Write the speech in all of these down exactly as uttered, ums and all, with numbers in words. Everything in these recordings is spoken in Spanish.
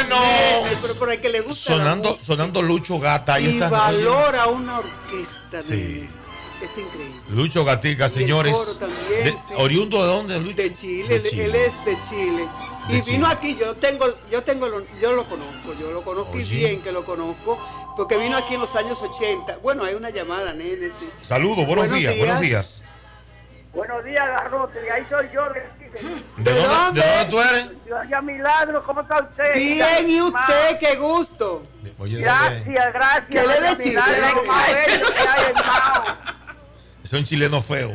Bueno, Nene, pero por el que le gusta sonando, sonando Lucho Gata. Ahí y está, valora una orquesta, sí. nene. Es increíble. Lucho Gatica, señores. Y el coro también, de, sí. ¿Oriundo de dónde, Lucho? De Chile, De él, Chile. él es de Chile. De Y Chile. vino aquí, yo tengo, yo tengo, lo- yo lo conozco, yo lo conozco y Oye. bien que lo conozco, porque vino aquí en los años ochenta. Bueno, hay una llamada, nene, sí. Saludos, buenos, Buenos días, días. buenos días. Buenos días, Garrote, y ahí soy yo. ¿De, ¿De dónde, dónde? ¿De dónde tú eres? Gracias, Milagro, ¿cómo está usted? Bien, ¿y usted? ¡Qué gusto! Oye, ¿de Gracias, dónde? gracias. ¿Qué le doña decís? Milagro, ¿Qué le lo más decís? bello que hay en Mao. Es un chileno feo.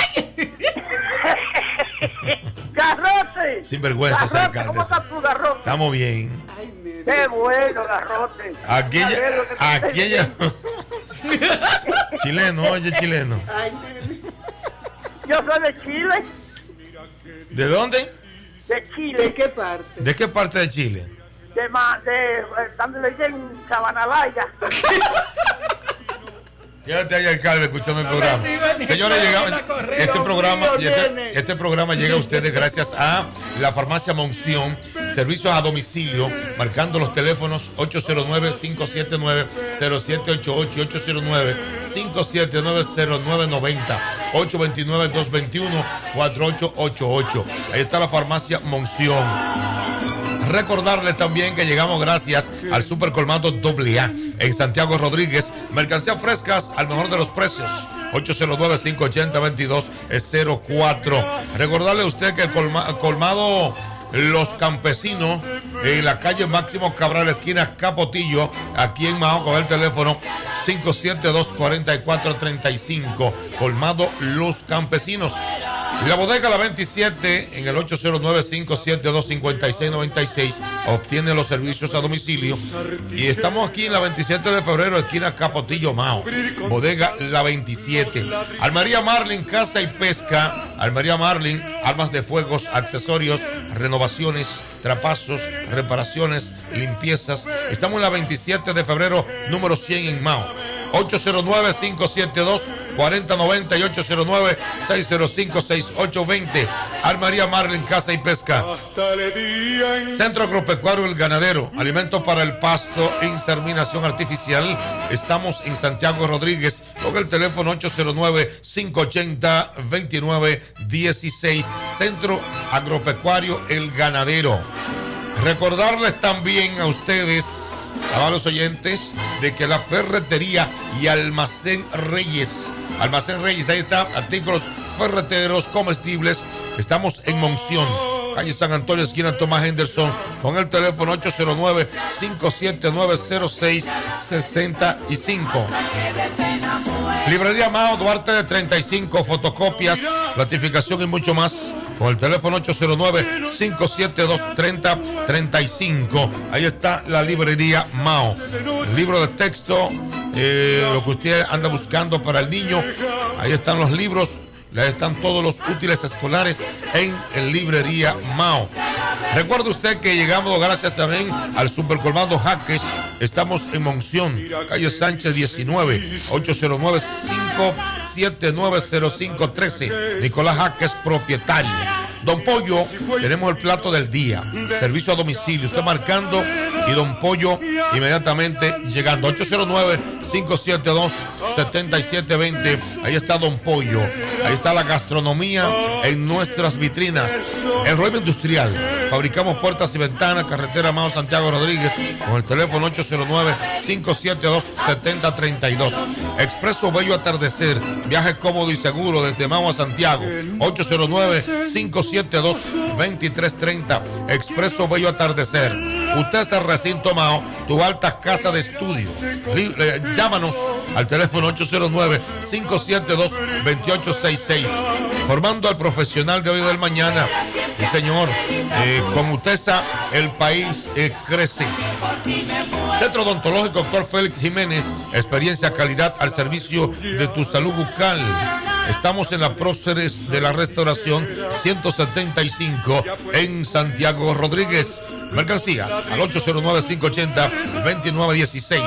Garrote. Sin vergüenza, ese Garrote, alcalde. ¿cómo estás tú, Garrote? Estamos bien. Ay, nene. Qué bueno, Garrote. Aquí Me ella, alegro que tú aquí estés ella. bien. Chileno, oye, chileno. Ay, nene. Yo soy de Chile, ¿De dónde? de ¿De Chile, qué parte? ¿De qué parte de Chile? de, ma- de, eh, donde le dicen Sabanalaya. Quédate ahí, alcalde, escuchando el programa. reciban ni Señores, una llegamos. correa. Este Dios programa, mío, y este, nene. este programa llega a ustedes gracias a la farmacia Monción, servicios a domicilio, marcando los teléfonos ocho cero nueve, cinco siete nueve, cero siete ocho ocho y ocho cero nueve, cinco siete nueve, cero nueve nueve cero, ocho dos nueve, dos dos uno, cuatro ocho ocho ocho. Ahí está la farmacia Monción. Recordarles también que llegamos gracias al Super Colmado doble A en Santiago Rodríguez. Mercancías frescas al mejor de los precios. ocho cero nueve, cinco ocho cero, veintidós cero cuatro. Recordarle a usted que el colma- colmado Los Campesinos en la calle Máximo Cabral, esquina Capotillo, aquí en Mao, con el teléfono cinco siete dos, cuatro cuatro tres cinco. Colmado Los Campesinos. La bodega La veintisiete en el ocho cero nueve, cinco siete dos, cinco seis nueve seis obtiene los servicios a domicilio. Y estamos aquí en la veintisiete de febrero, esquina Capotillo Mao. Bodega La veintisiete. Almería Marlin, Caza y Pesca. Almería Marlin, armas de fuegos, accesorios, renovaciones, trapazos, reparaciones, limpiezas. Estamos en la veintisiete de febrero, número cien en Mao. ocho cero nueve, cinco siete dos, cuatro cero nueve cero y ocho cero nueve, seis cero cinco, seis ocho dos cero. Almería Marlin, Caza y Pesca. Centro Agropecuario El Ganadero, alimentos para el pasto, inseminación artificial. Estamos en Santiago Rodríguez con el teléfono ocho cero nueve, cinco ocho cero, dos nueve uno seis. Centro Agropecuario El Ganadero. Recordarles también a ustedes, a los oyentes, de que la ferretería y almacén Reyes, almacén Reyes, ahí está, artículos ferreteros, comestibles. Estamos en Monción, calle San Antonio, esquina Tomás Henderson, con el teléfono ocho cero nueve, cinco siete nueve, cero seis seis cinco. Librería Mao, Duarte de treinta y cinco, fotocopias, platificación y mucho más, con el teléfono ocho cero nueve, cinco siete dos, treinta treinta y cinco. Ahí está la librería Mao. Libro de texto, eh, lo que usted anda buscando para el niño, ahí están los libros. Ahí están todos los útiles escolares en, en librería Mao. Recuerde usted que llegamos gracias también al Supercolmado Jaques. Estamos en Monción, calle Sánchez diecinueve, ocho cero nueve, cinco siete nueve, cero cinco uno tres. Nicolás Jaques, propietario. Don Pollo, tenemos el plato del día. Servicio a domicilio. Usted marcando y Don Pollo inmediatamente llegando. ocho cero nueve, cinco siete dos, siete siete dos cero. Ahí está Don Pollo. Ahí está la gastronomía en nuestras vitrinas. El Ruedo Industrial. Fabricamos puertas y ventanas. Carretera Mao Santiago Rodríguez. Con el teléfono ocho cero nueve, cinco siete dos, siete cero tres dos. Expreso Bello Atardecer. Viaje cómodo y seguro desde Mao a Santiago. ocho cero nueve, cinco siete dos, dos tres tres cero. Expreso Bello Atardecer. Usted es el recinto Mao, tu alta casa de estudio. Li- eh, llámanos al teléfono ocho cero nueve, cinco siete dos, dos ocho seis seis. Formando al profesional de hoy y del mañana. Sí, señor. Eh, con UTESA el país eh, crece. Centro Odontológico Doctor Félix Jiménez. Experiencia, calidad al servicio de tu salud bucal. Estamos en la Próceres de la Restauración ciento setenta y cinco en Santiago Rodríguez. Mercancías al ocho cero nueve, cinco ocho cero, dos nueve uno seis.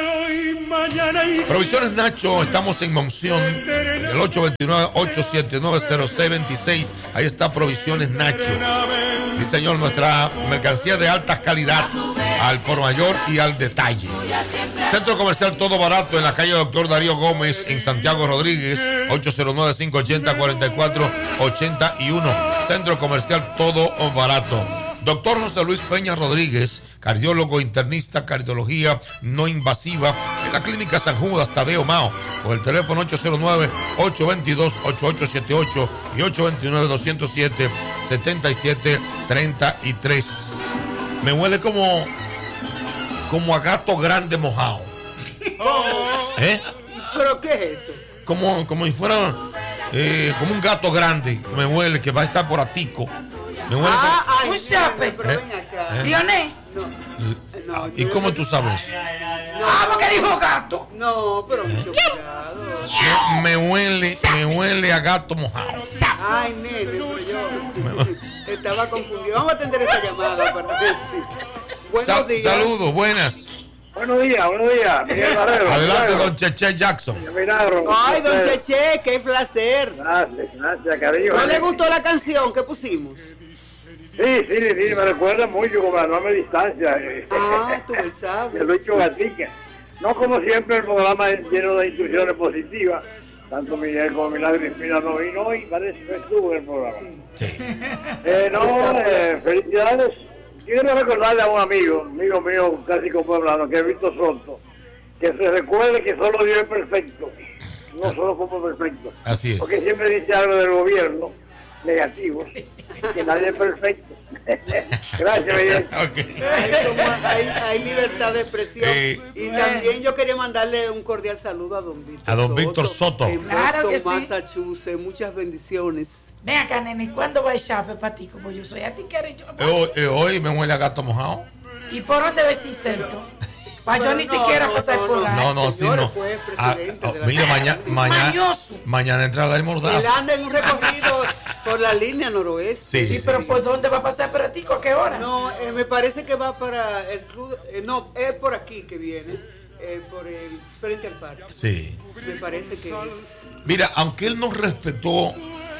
Provisiones Nacho, estamos en Monción, el ocho dos nueve, ocho siete nueve, cero seis dos seis. Ahí está Provisiones Nacho. Sí, señor, nuestra mercancía de alta calidad. al por mayor y al detalle. Centro Comercial Todo Barato en la calle Doctor Darío Gómez en Santiago Rodríguez, ocho cero nueve, cinco ocho cero, cuatro cuatro ocho uno. Centro Comercial Todo Barato. Doctor José Luis Peña Rodríguez, cardiólogo, internista, cardiología no invasiva en la Clínica San Judas Tadeo Mao, con el teléfono ocho cero nueve, ocho dos dos, ocho ocho siete ocho y ocho dos nueve, dos cero siete, siete siete tres tres. Me huele como como a gato grande mojado. ¿Eh? ¿Pero qué es eso? Como, como si fuera eh, como un gato grande que me huele, que va a estar por atico. Me huele ah, como... ay, un chape. pero ven acá. ¿Eh? ¿Dioné? No, no, ¿Y cómo tú sabes? No, Ah, porque dijo gato. No, pero mucho cuidado. Me, me huele, me huele a gato mojado. Ay, nene, pero yo estaba confundido. Vamos a atender esta llamada para ver si. Buenos Sa- días. Saludos, buenas. Buenos días, buenos días. Miguel Barrero. Adelante, Milagro. don Cheche Jackson. Milagro. Ay, don Ustedes. Cheche, qué placer. Gracias, gracias, cariño. ¿No le gustó la canción que pusimos? Sí, sí, sí, me recuerda mucho como la enorme distancia. Ah, tú el sabes. De Lucho Gatica. No como siempre el programa es lleno de instrucciones positivas. Tanto Miguel como Milagro y Espina no vino hoy, parece que estuvo en el programa. Sí. Eh, no, eh, felicidades. Quiero recordarle a un amigo, amigo mío casi pueblano, que es Víctor Soto, que se recuerde que solo Dios es perfecto, no solo como perfecto. Así es. Porque siempre dice algo del gobierno negativo, que nadie es perfecto. Gracias, Miguel. Okay. Hay, como- hay- hay libertad de expresión. Sí. Y también yo quería mandarle un cordial saludo a don Víctor A don Víctor Soto. En Claro que Boston, sí. Massachusetts. Muchas bendiciones. Ven acá, nene, ¿cuándo va el chape para ti? Como yo soy a ti, que yo. Eh, hoy, eh, hoy me huele a gato mojado. ¿Y por dónde ves inserto? Para yo Pero ni no, siquiera no, pasar no, por no. ahí. No, no, sí, señor no. fue Ah, presidente oh, de la mira, mañana, República. mañana, Mañoso. mañana entra la Él mordaza. anda en un recorrido por la línea noroeste. Sí, Sí, sí, pero sí, ¿por sí. dónde va a pasar para ti? ¿A qué hora? No, eh, me parece que va para el club. eh, no, es por aquí que viene. eh, por el frente al parque. Sí. Me parece que es. Mira, aunque él no respetó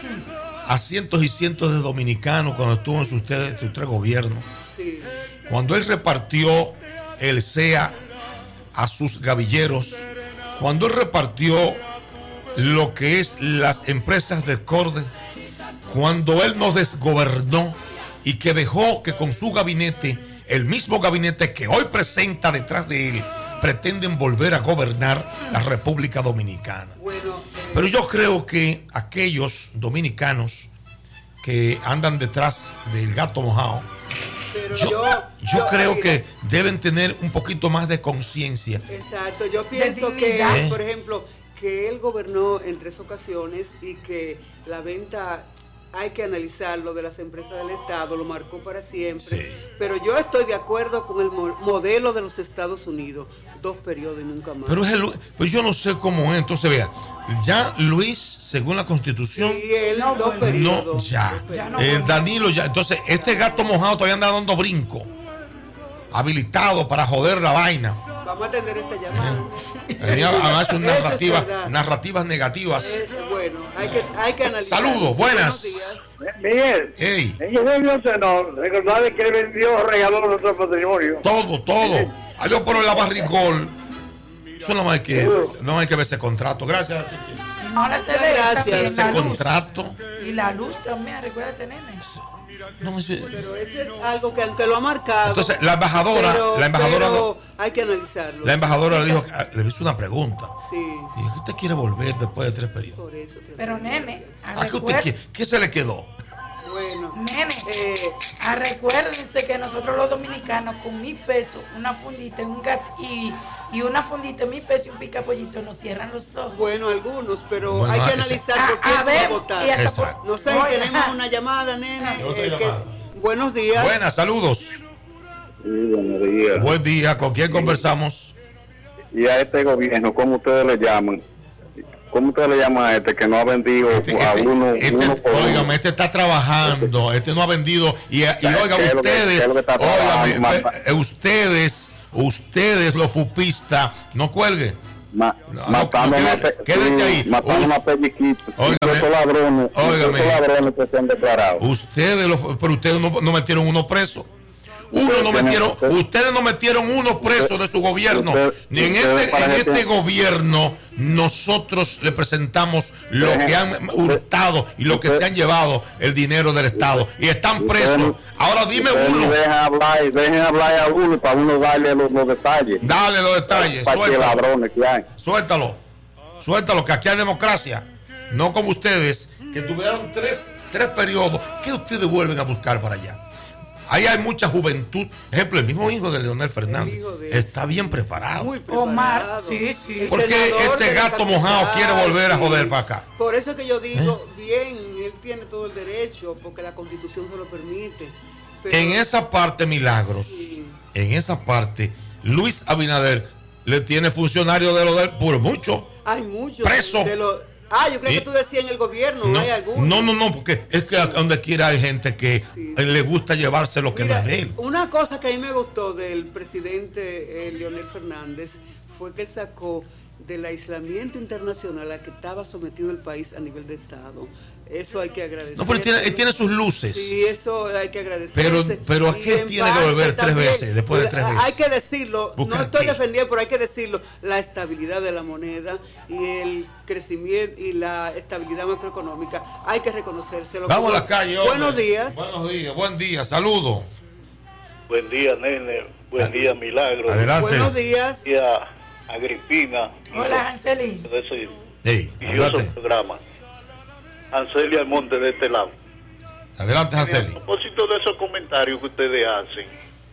a cientos y cientos de dominicanos cuando estuvo en sus tres, sus tres gobiernos, Sí. cuando él repartió el C E A a sus gavilleros, cuando él repartió lo que es las empresas de Corde, cuando él nos desgobernó y que dejó que con su gabinete, el mismo gabinete que hoy presenta detrás de él, pretenden volver a gobernar la República Dominicana. Bueno, eh, Pero yo creo que aquellos dominicanos que andan detrás del gato mojado, pero yo, yo, yo creo mira, que deben tener un poquito más de conciencia. Exacto, yo pienso que, dignidad. ¿Eh? por ejemplo, que él gobernó en tres ocasiones y que la venta hay que analizarlo de las empresas del Estado, lo marcó para siempre. Sí. Pero yo estoy de acuerdo con el mo- modelo de los Estados Unidos, dos periodos y nunca más. Pero, es el, pero yo no sé cómo es. Entonces, vea, ya Luis, según la Constitución, Sí, él, No, dos bueno. periodos. no, ya. dos periodos. Ya no. Eh, Danilo, ya. Entonces, este gato mojado todavía anda dando brinco, habilitado para joder la vaina. Vamos a atender esta llamada. Tenía además sus Eso es narrativas, verdad. narrativas negativas. Eh, bueno, hay que, hay que analizar. Saludos, buenas. Buenos días. Miguel, Ey, en ese video tenor, recordarle que él vendió, regaló nuestro patrimonio. todo, todo. Adiós por la barrigol. Eso no hay que, no hay que ver ese contrato. Gracias, Chichi. Y no la Muchas cede gracias. también, Ese la luz. contrato. Y la luz también, recuérdate, nene. No, ese- Pero eso es algo que aunque lo ha marcado. Entonces, la embajadora, pero- la embajadora, pero hay que analizarlo. la embajadora le dijo, ah, le hizo una pregunta. Sí, Y dijo, ¿usted quiere volver después de tres periodos? por eso. Pero, nene, a ¿A qué usted recuer- quiere? ¿Qué se le quedó? Bueno, Nene, eh, ah, recuérdense que nosotros los dominicanos con mil pesos, una fundita y un gat y, y una fundita, mil pesos y un picapollito nos cierran los ojos. bueno, algunos, pero Bueno, hay que eso- analizar A, por quién a va a ver, votar. y hasta Exacto. por- No sé, Oye, tenemos ajá. una llamada, nene. Otra eh, que- llamada. buenos días. Buenas, saludos. Sí, buenos días. Buen día, ¿con quién conversamos? Y a este gobierno, ¿cómo ustedes le llaman? ¿Cómo ustedes le llaman a este que no ha vendido Este, a este- uno, este- uno por uno? óigame, este está trabajando, este no ha vendido. Y, y ¿Qué oiga, es lo que- ustedes, qué es lo que está óigame, trabajando? eh, eh, ustedes, ustedes los fupistas, no cuelgue. Ma- No, matando no, una quédese- pe- quédese sí, ahí. matando Us- una pelliquita. Óigame. Y esos ladrones, y Óigame. esos ladrones que se han declarado. Ustedes, los, pero ustedes no, no metieron uno preso. Uno no metieron, ustedes no metieron uno preso de su gobierno. Ni en este, en este gobierno nosotros le presentamos lo que han hurtado y lo que se han llevado el dinero del Estado. Y están presos. Ahora dime uno. Dejen hablar, dejen hablar a uno para uno darle los, los detalles. Dale los detalles. Para que ladrones que hay. Suéltalo. Suéltalo, que aquí hay democracia. No como ustedes, que tuvieron tres, tres periodos. ¿Qué ustedes vuelven a buscar para allá? Ahí hay mucha juventud. Ejemplo, el mismo hijo de Leonel Fernández de está bien preparado. Muy preparado. Omar, sí, sí. Porque este gato mojado quiere volver a joder para acá. Por eso que yo digo, ¿Eh? bien, él tiene todo el derecho, porque la Constitución se lo permite. Pero, en esa parte, Milagros, sí. en esa parte, Luis Abinader le tiene funcionarios de lo del por mucho. Hay muchos. Preso. De lo, ah, yo creo ¿Eh? que tú decías en el gobierno, no hay algunos. No, no, no, porque es que donde quiera hay gente que sí. le gusta llevarse lo que Mira, no es de él. Una cosa que a mí me gustó del presidente eh, Leonel Fernández fue que él sacó del aislamiento internacional a que estaba sometido el país a nivel de Estado. Eso hay que agradecer. No, pero él tiene, él tiene sus luces. Sí, eso hay que agradecer. Pero, pero ¿a qué tiene que volver tres veces, después de tres veces? Hay que decirlo, no estoy defendiendo, pero hay que decirlo, la estabilidad de la moneda y el crecimiento y la estabilidad macroeconómica, hay que reconocérselo. Vamos a la calle, hombre. Buenos días. Buenos días, buen día, saludos. Buen día, nene. Buen día, Milagro. Adelante. Buenos días. Buen día, Agripina. Hola, Anseli. De ese hey, programa. Anseli Almonte de este lado. Adelante, Anseli. A propósito de esos comentarios que ustedes hacen,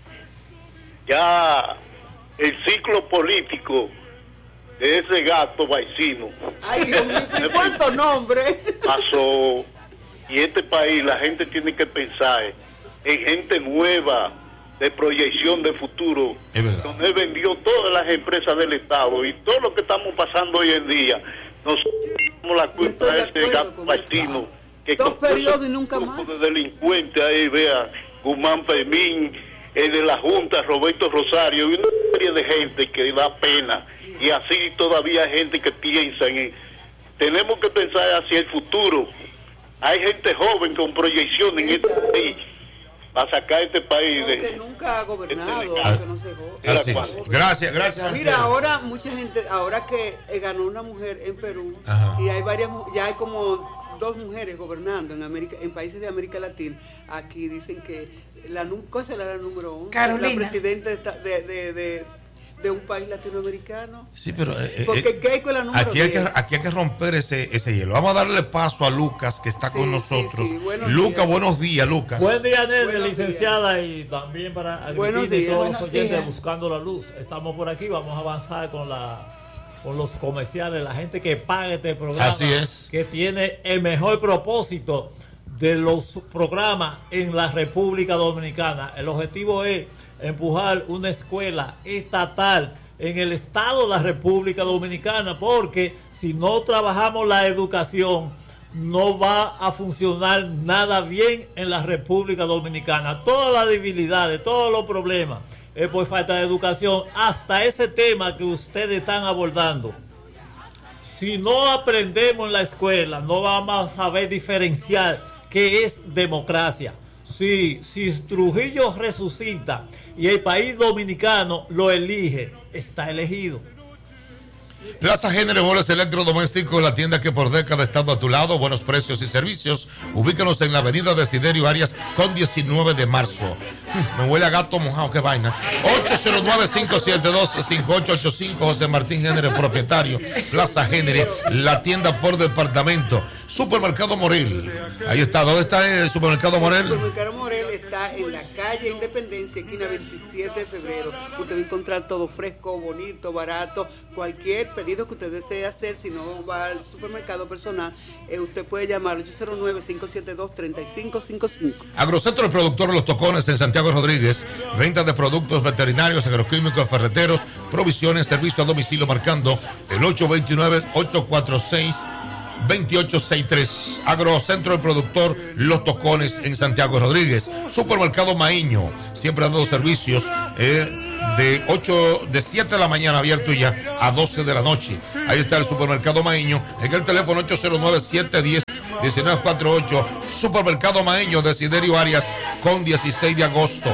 ya el ciclo político de ese gato vaicino. Ay, Dios mío, ¿cuántos nombres? Pasó. Y este país, la gente tiene que pensar en gente nueva, de proyección de futuro, donde él vendió todas las empresas del Estado y todo lo que estamos pasando hoy en día. Nosotros tenemos la culpa de ese gato vaicino que dos periodos y nunca más de delincuentes ahí, vea, Guzmán Fermín, el de la Junta, Roberto Rosario, y una serie de gente que da pena, y así todavía hay gente que piensa en, tenemos que pensar hacia el futuro. Hay gente joven con proyección en este país para sacar este país de que nunca ha gobernado, este que no se joda. Gracias, gracias. Mira, ahora mucha gente, ahora que eh, ganó una mujer en Perú, ajá, y hay varias, ya hay como dos mujeres gobernando en América, en países de América Latina. Aquí dicen que la ¿cuál será la número uno? Carolina. La presidenta de, de, de, de un país latinoamericano. Sí, pero eh, porque eh, ¿qué hay con la número aquí hay diez? que aquí hay que romper ese ese hielo. Vamos a darle paso a Lucas, que está sí, con nosotros. Sí, sí. Lucas, días. Buenos días, Lucas. Buen día, Nene, licenciada, días. Y también para Agripina y todos los oyentes buscando la luz. Estamos por aquí, vamos a avanzar con la con los comerciales, la gente que paga este programa. Así es. Que tiene el mejor propósito de los programas en la República Dominicana. El objetivo es empujar una escuela estatal en el estado de la República Dominicana, porque si no trabajamos la educación no va a funcionar nada bien en la República Dominicana. Todas las debilidades, todos los problemas es por falta de educación, hasta ese tema que ustedes están abordando. Si no aprendemos en la escuela, no vamos a saber diferenciar qué es democracia. Si, si Trujillo resucita y el país dominicano lo elige, está elegido. Plaza Género, muebles electrodomésticos, la tienda que por décadas ha estado a tu lado, buenos precios y servicios. Ubícanos en la avenida Desiderio Arias con diecinueve de marzo. Me huele a gato mojado, qué vaina. ocho cero nueve, cinco siete dos, cinco ocho ocho cinco, José Martín Género, propietario. Plaza Género, la tienda por departamento. Supermercado Morel. Ahí está, ¿dónde está el Supermercado Morel? El Supermercado Morel está en la calle Independencia, esquina veintisiete de febrero. Usted va a encontrar todo fresco, bonito, barato. Cualquier pedido que usted desee hacer, si no va al supermercado personal, eh, usted puede llamar al ocho cero nueve, cinco siete dos, tres cinco cinco cinco. Agrocentro El Productor Los Tocones en Santiago Rodríguez. Venta de productos veterinarios, agroquímicos, ferreteros, provisiones, servicio a domicilio, marcando el ocho dos nueve, ocho cuatro seis, dos ocho seis tres. Agrocentro El Productor Los Tocones en Santiago Rodríguez. Supermercado Maíño, siempre dando servicios eh, de ocho, de siete de la mañana abierto ya a doce de la noche. Ahí está el Supermercado Maíño, en el teléfono ocho cero nueve, siete uno cero, uno nueve cuatro ocho. Supermercado Maíño, Desiderio Arias con dieciséis de agosto.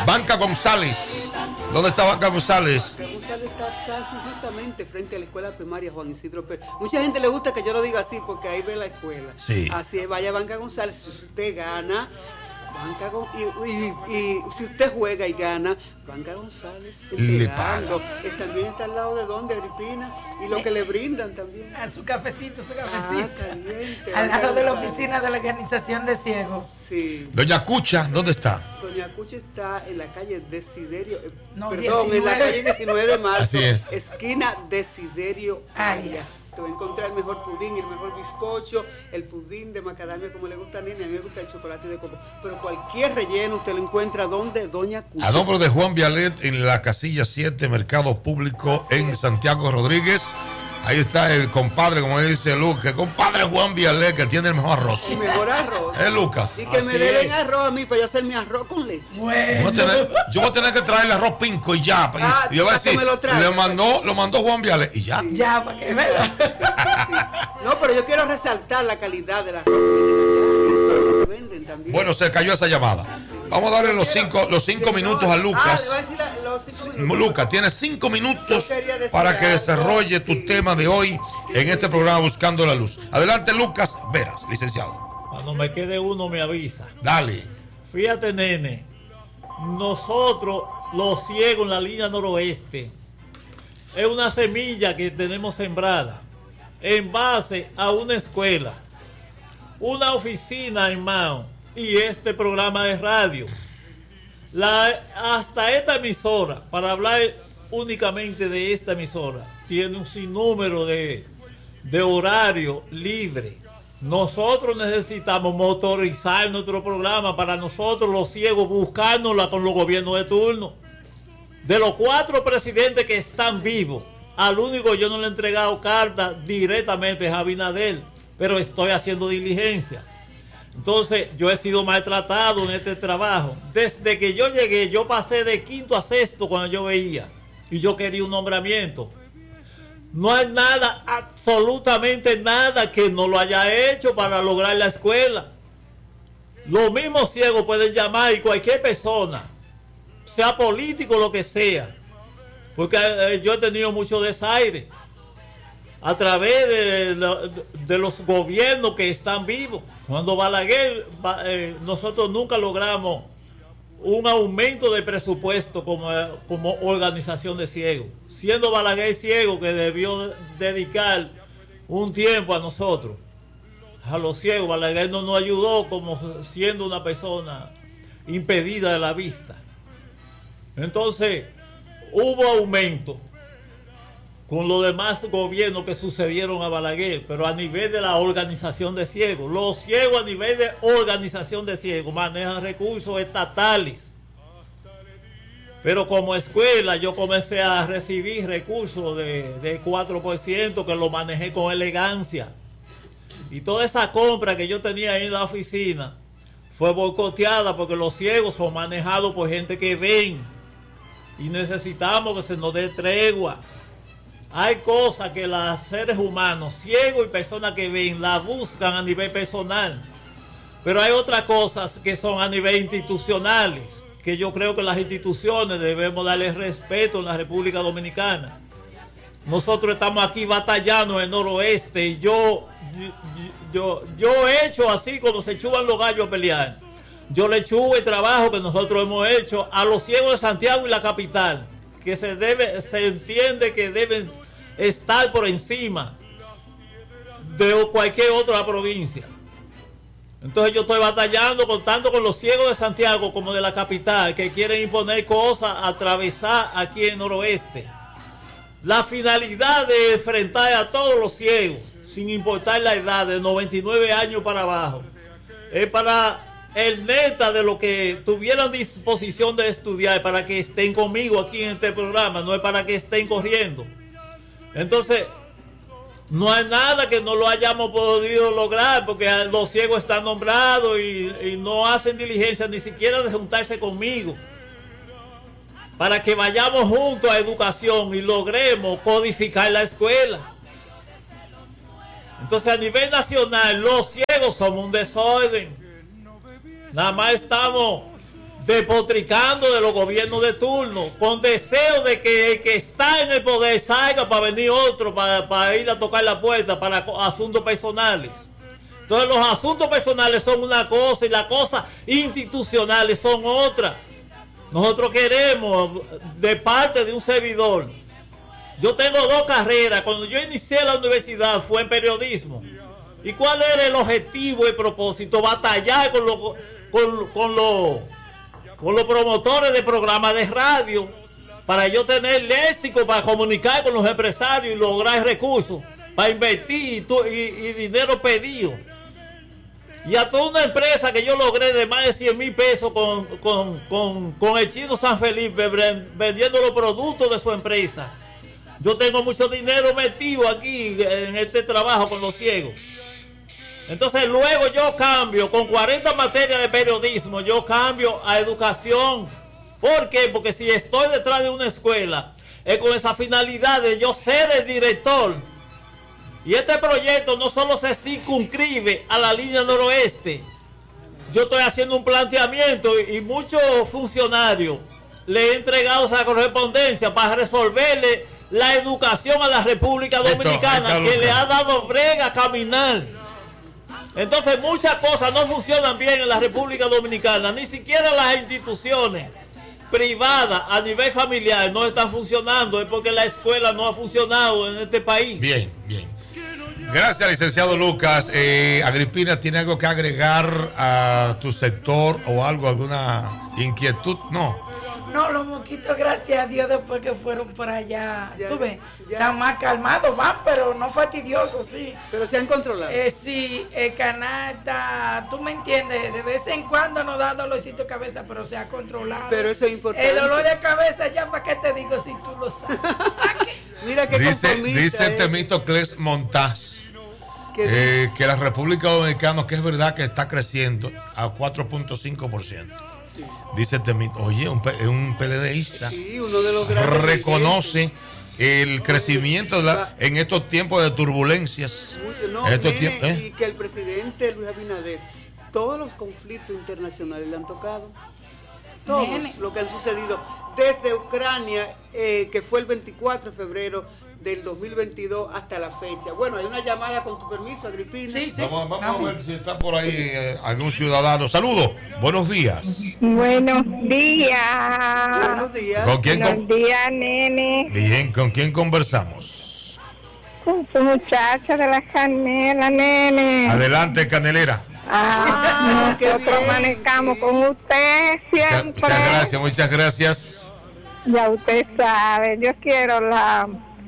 Banca González. ¿Dónde está Banca González? Banca González está casi justamente frente a la escuela primaria Juan Isidro Pérez. Mucha gente le gusta que yo lo diga así porque ahí ve la escuela. Sí. Así es, vaya a Banca González. Si usted gana, Banca Gon- y, y, y si usted juega y gana, Banca González Le entregando. paga. Eh, También está al lado de donde Agripina y lo que le brindan también. A su cafecito, su Ah, cafecito. caliente. Al Banca lado de la González. oficina de la organización de ciegos. Sí. Doña Cucha, ¿dónde está? Doña Cucha está en la calle Desiderio, eh, No, perdón, en la diecinueve. calle diecinueve de marzo, Así es. esquina Desiderio Arias. Arias. Te va a encontrar el mejor pudín, el mejor bizcocho, el pudín de macadamia como le gusta a Nina, a mí me gusta el chocolate de coco. Pero cualquier relleno usted lo encuentra donde Doña Cucha. A nombre de Juan Vialet en la casilla siete, Mercado Público Así en es. Santiago Rodríguez. Ahí está el compadre, como dice Lucas, el compadre Juan Vialet que tiene el mejor arroz. El mejor arroz. ¿Eh, Lucas? Y que me Así den es. arroz a mí para yo hacer mi arroz con leche. Yo voy, a tener, yo voy a tener que traerle arroz pinco y ya. Y, Ah, y yo voy a para que decir, me lo traiga. le mandó, lo mandó Juan Vialet y ya. Ya, para que vean. Sí, sí, sí. No, pero yo quiero resaltar la calidad del arroz que tienen allá y todo lo que venden también. Bueno, se cayó esa llamada. Vamos a darle los cinco, los cinco Señor. minutos a Ah, le Lucas. voy a decir la- los cinco minutos. Lucas, tienes cinco minutos Yo quería decir para que algo, desarrolle tu sí, tema de hoy sí, en este programa Buscando la Luz. Adelante, Lucas Veras, licenciado. Cuando me quede uno me avisa. Dale. Fíjate, nene, nosotros, los ciegos en la línea noroeste, es una semilla que tenemos sembrada en base a una escuela, una oficina en Mao y este programa de radio. La, hasta esta emisora, para hablar únicamente de esta emisora, tiene un sinnúmero de, de horario libre. Nosotros necesitamos motorizar nuestro programa para nosotros los ciegos buscárnosla con los gobiernos de turno. De los cuatro presidentes que están vivos, al único yo no le he entregado carta directamente a Abinader, pero estoy haciendo diligencia. Entonces yo he sido maltratado en este trabajo. Desde que yo llegué, yo pasé de quinto a sexto cuando yo veía y yo quería un nombramiento. No hay nada, absolutamente nada que no lo haya hecho para lograr la escuela. Los mismos ciegos pueden llamar y cualquier persona, sea político o lo que sea, porque eh, yo he tenido mucho desaire a través de, de, de los gobiernos que están vivos. Cuando Balaguer, eh, nosotros nunca logramos un aumento de presupuesto como, como organización de ciegos. Siendo Balaguer ciego, que debió dedicar un tiempo a nosotros, a los ciegos, Balaguer no nos ayudó como siendo una persona impedida de la vista. Entonces, hubo aumento con los demás gobiernos que sucedieron a Balaguer, pero a nivel de la organización de ciegos. Los ciegos a nivel de organización de ciegos manejan recursos estatales. Pero como escuela yo comencé a recibir recursos de, de cuatro por ciento que lo manejé con elegancia. Y toda esa compra que yo tenía ahí en la oficina fue boicoteada porque los ciegos son manejados por gente que ven. Y necesitamos que se nos dé tregua. Hay cosas que los seres humanos, ciegos y personas que ven, la buscan a nivel personal. Pero hay otras cosas que son a nivel institucionales, que yo creo que las instituciones debemos darle respeto en la República Dominicana. Nosotros estamos aquí batallando en el noroeste y yo, yo, yo, yo he hecho así como se chuban los gallos a pelear. Yo le chubo el trabajo que nosotros hemos hecho a los ciegos de Santiago y la capital, que se debe, se entiende que deben estar por encima de cualquier otra provincia. Entonces yo estoy batallando, contando con los ciegos de Santiago como de la capital, que quieren imponer cosas, atravesar aquí en el noroeste. La finalidad de enfrentar a todos los ciegos, sin importar la edad, de noventa y nueve años para abajo, es para el neta de lo que tuvieran disposición de estudiar, para que estén conmigo aquí en este programa, no es para que estén corriendo. Entonces, no hay nada que no lo hayamos podido lograr, porque los ciegos están nombrados y, y no hacen diligencia ni siquiera de juntarse conmigo, para que vayamos juntos a educación y logremos codificar la escuela. Entonces, a nivel nacional, los ciegos somos un desorden. Nada más estamos despotricando de los gobiernos de turno, con deseo de que el que está en el poder salga para venir otro, para, para ir a tocar la puerta para asuntos personales. Entonces los asuntos personales son una cosa y las cosas institucionales son otra. Nosotros queremos, de parte de un servidor, yo tengo dos carreras. Cuando yo inicié la universidad fue en periodismo. ¿Y cuál era el objetivo y el propósito? Batallar con los con, con los con los promotores de programas de radio para yo tener léxico para comunicar con los empresarios y lograr recursos para invertir y, tu, y, y dinero pedido. Y a toda una empresa que yo logré de más de cien mil pesos con, con, con, con el Chino San Felipe vendiendo los productos de su empresa. Yo tengo mucho dinero metido aquí en este trabajo con los ciegos. Entonces luego yo cambio, con cuarenta materias de periodismo, yo cambio a educación. ¿Por qué? Porque si estoy detrás de una escuela, es con esa finalidad de yo ser el director. Y este proyecto no solo se circunscribe a la línea noroeste. Yo estoy haciendo un planteamiento y, y muchos funcionarios le he entregado esa correspondencia para resolverle la educación a la República Dominicana, esto, esto, que le ha dado brega a caminar. Entonces muchas cosas no funcionan bien en la República Dominicana, ni siquiera las instituciones privadas a nivel familiar no están funcionando, es porque la escuela no ha funcionado en este país. Bien, bien. Gracias, licenciado Lucas. Eh, Agripina, ¿tiene algo que agregar a tu sector o algo, alguna inquietud? No. No, los mosquitos, gracias a Dios, después que fueron por allá, ya, tú ves, ya. están más calmados, van, pero no fastidiosos, sí. Pero se han controlado. Eh, sí, el canal está, tú me entiendes, de vez en cuando nos da dolorcito de cabeza, pero se ha controlado. Pero eso es importante. El dolor de cabeza, ya para qué te digo si tú lo sabes. Mira qué dice, dice eh. Temístocles Montaz eh, que la República Dominicana, que es verdad que está creciendo a cuatro punto cinco por ciento. Sí. Dice Temístocles, oye, un, un PLDista sí, uno de los grandes reconoce el crecimiento de la, en estos tiempos de turbulencias. Mucho, no, estos mire, tiempos, ¿eh? Y que el presidente Luis Abinader, todos los conflictos internacionales le han tocado. Todos Nene. Lo que han sucedido desde Ucrania, eh, que fue el veinticuatro de febrero del dos mil veintidós hasta la fecha. Bueno, hay una llamada con tu permiso, Agripina. Sí, sí. Vamos, vamos a ver si está por ahí eh, algún ciudadano. Saludos, buenos días. Buenos días. Buenos días. ¿Con quién buenos con... días, nene. Bien, ¿con quién conversamos? Con tu muchacha de la canela, nene. Adelante, canelera. Ah, nosotros manejamos con usted siempre. Muchas, muchas gracias, muchas gracias. Ya usted sabe, yo quiero la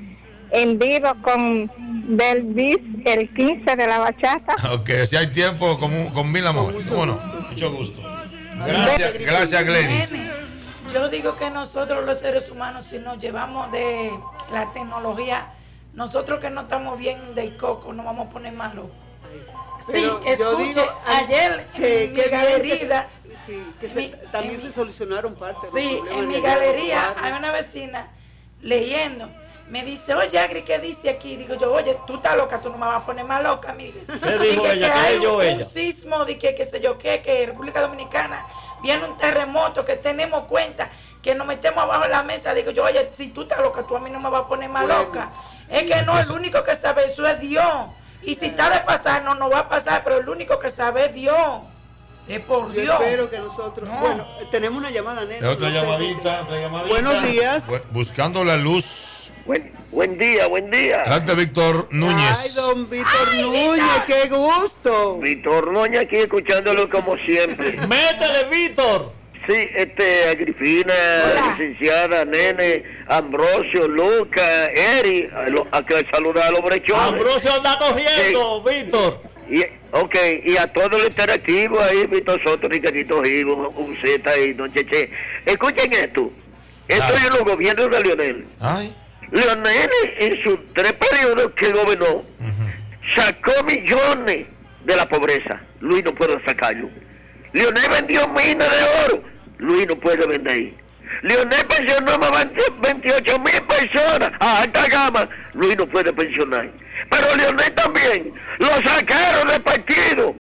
en vivo con Del Bis el quince de la bachata. Ok, si hay tiempo, con, con mil amores. Bueno, mucho gusto. Gracias, gracias, Glenis. Yo digo que nosotros los seres humanos, si nos llevamos de la tecnología, nosotros que no estamos bien del coco, nos vamos a poner más locos. Pero sí, escuche, digo, ayer que, en mi galería, que se, sí, que se, mi, también se solucionaron partes. Sí, en mi galería hay una vecina leyendo, me dice, oye Agri, ¿qué dice aquí? Digo yo, oye, tú estás loca, tú no me vas a poner más loca. Me dice, ¿qué dijo ella? Que ¿Qué hay leyó un, ella? un sismo, de que qué sé yo qué, que República Dominicana viene un terremoto, que tenemos cuenta, que nos metemos abajo de la mesa. Digo yo, oye, si tú estás loca, tú a mí no me vas a poner más bueno, loca. Es que no, el único que sabe eso es Dios. Y si está de pasar, no nos va a pasar, pero el único que sabe es Dios. Es por Yo Dios. Espero que nosotros. No. Bueno, tenemos una llamada, nena. Otra no llamadita, otra llamadita. Buenos días. Buscando la luz. Buen, buen día, buen día. Adelante, Víctor Núñez. Ay, don Víctor Ay, Núñez, Víctor. Qué gusto. Víctor Núñez aquí escuchándolo como siempre. Métele, Víctor. Sí, este, Agripina, Hola. Licenciada, Nene, Ambrosio, Luca, Eri, a, a que saluda a los brechones. Ambrosio anda cogiendo, sí. Víctor. Y, ok, y a todos los interactivos ahí, Víctor Soto, Ricardito Givo, un Z y Don Cheche. Escuchen esto. Esto Ay. es los gobiernos de Leonel. Ay. Leonel, en sus tres periodos que gobernó, uh-huh. sacó millones de la pobreza. Luis no puede sacarlo. Leonel vendió minas de oro. Luis no puede vender. Leonel pensionó más veintiocho mil personas a alta gama. Luis no puede pensionar. Pero Leonel también lo sacaron del partido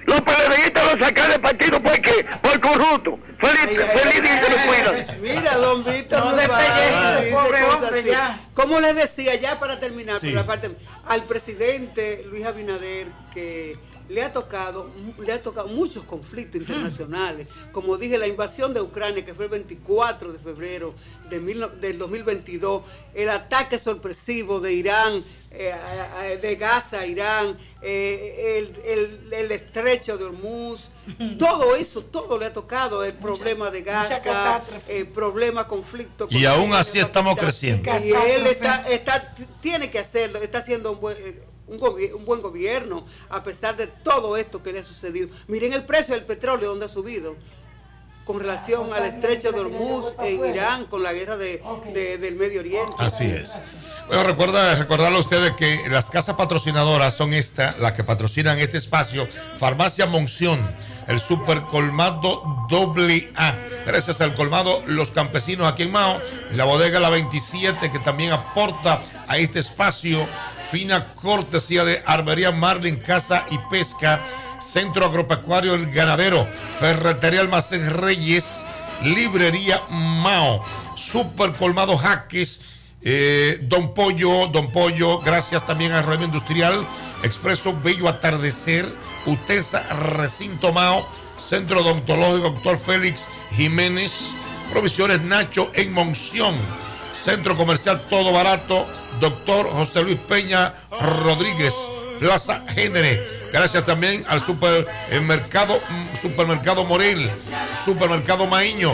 Los PLDistas lo sacan del partido porque por corrupto. Feliz, Ay, ay, feliz día que ay, lo ay, cuidan. Mira, don Víctor, No nos va, despellece, dice pobre cosas hombre, así. ya. Como les decía, ya para terminar, Sí. por la parte, al presidente Luis Abinader, que le ha tocado, le ha tocado muchos conflictos internacionales. Como dije, la invasión de Ucrania, que fue el veinticuatro de febrero de mil, del dos mil veintidós, el ataque sorpresivo de Irán, eh, a- a- de Gaza a Irán, eh, el, el- el estrecho de Hormuz, todo eso, todo le ha tocado, el problema de mucha Gaza, catástrofe. el problema, conflicto. Y con aún la así estamos capital. creciendo. Y él está, está, tiene que hacerlo, está haciendo un buen, un, gobi- un buen gobierno, a pesar de todo esto que le ha sucedido. Miren el precio del petróleo, donde ha subido, con relación al estrecho de Hormuz en Irán, con la guerra de, de- del Medio Oriente. Así es. Bueno, recuerda, recordarle a ustedes que las casas patrocinadoras son estas, las que patrocinan este espacio. Farmacia Monción, el super colmado doble A. Gracias al colmado Los Campesinos aquí en Mao, la bodega La veintisiete, que también aporta a este espacio. Fina cortesía de Armería Marlin, Caza y Pesca, Centro Agropecuario El Ganadero, Ferretería Almacén Reyes, Librería Mao, Super Colmado Jaques, eh, Don Pollo, Don Pollo, gracias también a Remo Industrial, Expreso Bello Atardecer, Utesa Recinto Mao, Centro Odontológico Doctor Félix Jiménez, Provisiones Nacho en Monción, Centro Comercial Todo Barato, Doctor José Luis Peña Rodríguez, Plaza Génere. Gracias también al supermercado, supermercado Morel, Supermercado Maíño,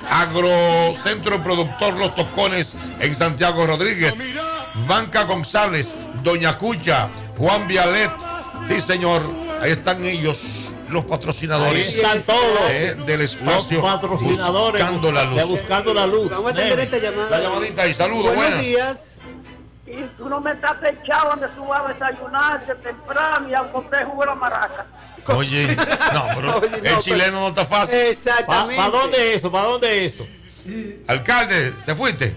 Agrocentro Productor Los Tocones en Santiago Rodríguez, Banca González, Doña Cucha, Juan Vialet. Sí, señor, ahí están ellos, los patrocinadores. Ahí están todos. eh, del espacio. Los patrocinadores Buscando la luz. de Buscando la Luz. Vamos a atender Nene. esta llamada. La llamadita y saludos, Buenos buenas. días. Y tú no me estás echado donde tú vas a desayunarte temprano y a comprar jugo de la maraca. Oye, no, pero Oye, no, el pero- chileno no está fácil. ¿Para Exactamente. dónde es eso? ¿Para dónde es eso? Alcalde, ¿se fuiste?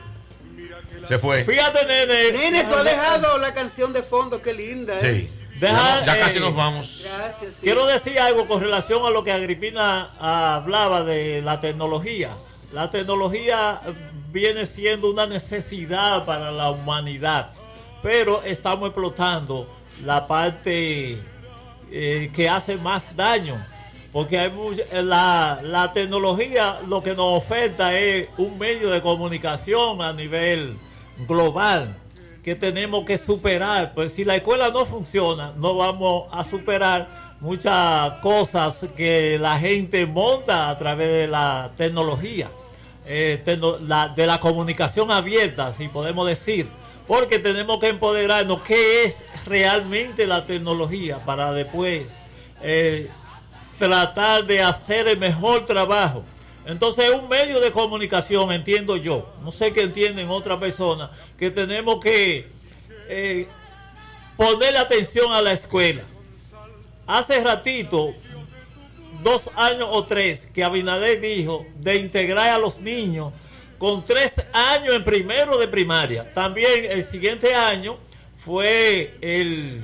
Se fue. Fíjate, nene. Nene, tú has dejado la canción de fondo, qué linda. ¿eh? Sí. Deja, ya, ya casi eh, nos vamos. Gracias. sí. Quiero decir algo con relación a lo que Agripina hablaba de la tecnología. La tecnología eh, viene siendo una necesidad para la humanidad, pero estamos explotando la parte eh, que hace más daño, porque hay mucha- la, la tecnología lo que nos oferta es un medio de comunicación a nivel global que tenemos que superar. Pues si la escuela no funciona, no vamos a superar muchas cosas que la gente monta a través de la tecnología, eh, tecno- la- de la comunicación abierta, si podemos decir, porque tenemos que empoderarnos qué es realmente la tecnología para después eh, tratar de hacer el mejor trabajo. Entonces es un medio de comunicación, entiendo yo, no sé qué entienden otras personas, que tenemos que eh, ponerle atención a la escuela. Hace ratito, dos años o tres, que Abinader dijo de integrar a los niños con tres años en primero de primaria. También el siguiente año fue el,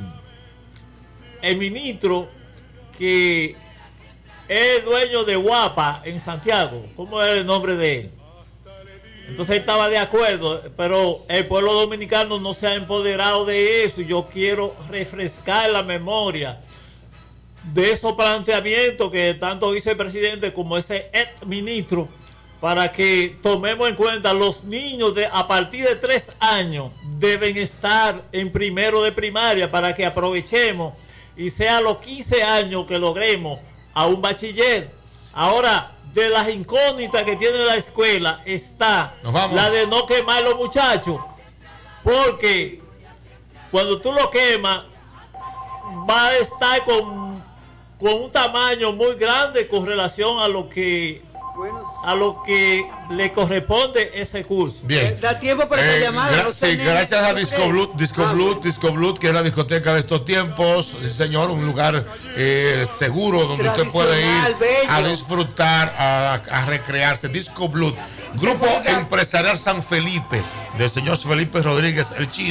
el ministro que es dueño de Guapa en Santiago. ¿Cómo es el nombre de él? Entonces estaba de acuerdo, pero el pueblo dominicano no se ha empoderado de eso. Yo quiero refrescar la memoria de esos planteamientos que tanto dice el presidente como ese ex ministro, para que tomemos en cuenta los niños de a partir de tres años deben estar en primero de primaria, para que aprovechemos y sea a los quince años que logremos a un bachiller. Ahora, de las incógnitas que tiene la escuela está Nos vamos. la de no quemar los muchachos, porque cuando tú lo quemas va a estar con, con un tamaño muy grande con relación a lo que Bueno, a lo que le corresponde ese curso. Bien. da tiempo para esta Eh, llamada. gra- no sé, sí, nene, gracias a ¿cómo Disco crees? Blue, Disco Ah, Blue, bueno. Disco Blue, que es la discoteca de estos tiempos, sí, señor, un lugar eh, seguro donde usted puede ir Tradicional, bello. a disfrutar, a, a recrearse. Disco Blue, Grupo Empresarial San Felipe, del señor Felipe Rodríguez, el chino,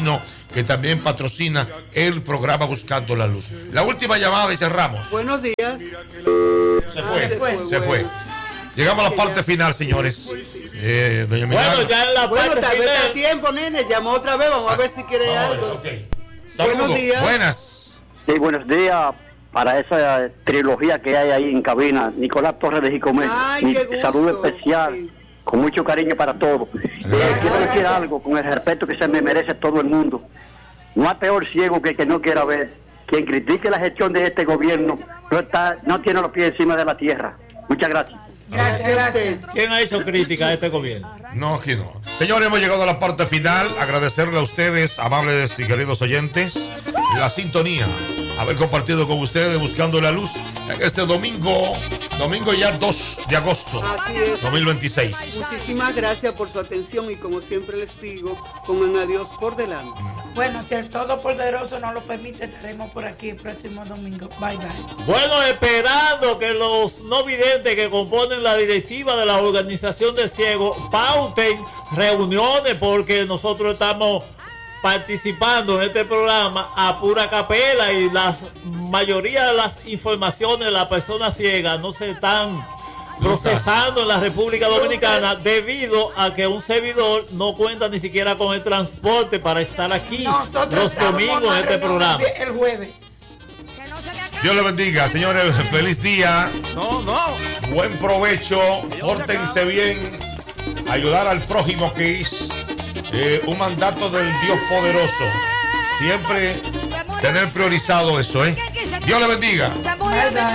que también patrocina el programa Buscando la Luz. La última llamada y cerramos. Buenos días. Se fue, Ah, se fue, se fue. bueno. Llegamos a la parte final, señores. Eh, doña Milagro. Bueno, ya en la Bueno, parte tal vez final. está a tiempo, nene. Llamó otra vez. Vamos a ver si quiere Ah, algo. ok. Saludos. Buenos días. Buenas. Sí, buenos días para esa trilogía que hay ahí en cabina. Nicolás Torres de Jicomé. Ay, Mi qué gusto. saludo especial, Sí. con mucho cariño para todos. Eh, quiero decir algo con el respeto que se me merece todo el mundo. No hay peor ciego que el que no quiera ver. Quien critique la gestión de este gobierno no, está, no tiene los pies encima de la tierra. Muchas gracias. Gracias, gracias. ¿Quién ha hecho crítica a este gobierno? No, aquí no. Señores, hemos llegado a la parte final. Agradecerle a ustedes, amables y queridos oyentes, la sintonía, haber compartido con ustedes Buscando la Luz en este domingo, domingo ya dos de agosto, Así es. dos mil veintiséis. Muchísimas gracias por su atención y como siempre les digo, pongan a Dios por delante. Bueno, si el Todopoderoso nos lo permite, estaremos por aquí el próximo domingo. Bye, bye. Bueno, esperando que los no videntes que componen la directiva de la organización de ciegos pauten reuniones, porque nosotros estamos participando en este programa a pura capela y la mayoría de las informaciones de las personas ciegas no se están procesando en la República Dominicana debido a que un servidor no cuenta ni siquiera con el transporte para estar aquí Nosotros los estamos domingos en en este reunión programa. El jueves. Dios les bendiga, señores. Feliz día. No, no. Buen provecho. Pórtense bien. Ayudar al prójimo, que es eh, un mandato del Dios poderoso. Siempre tener priorizado eso, ¿eh? Dios les bendiga. Bye, bye.